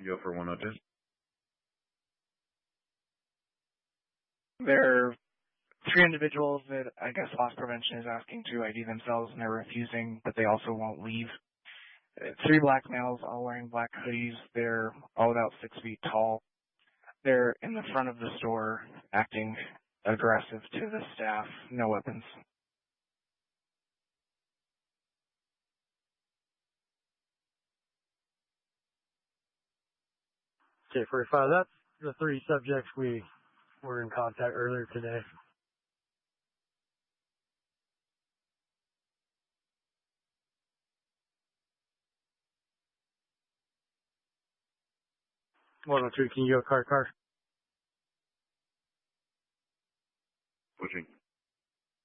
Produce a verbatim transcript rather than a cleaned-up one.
Go for one oh two. There are three individuals that I guess loss prevention is asking to I D themselves, and they're refusing, but they also won't leave. Three black males, all wearing black hoodies. They're all about six feet tall. They're in the front of the store, acting aggressive to the staff. No weapons. Okay, forty-five. That's the three subjects we were in contact earlier today. one oh two, can you go car car?